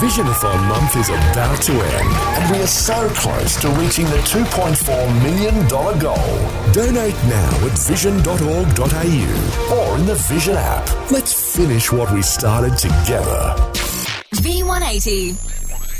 Visionathon month is about to end, and we are so close to reaching the $2.4 million goal. Donate now at vision.org.au or in the Vision app. Let's finish what we started together. V180.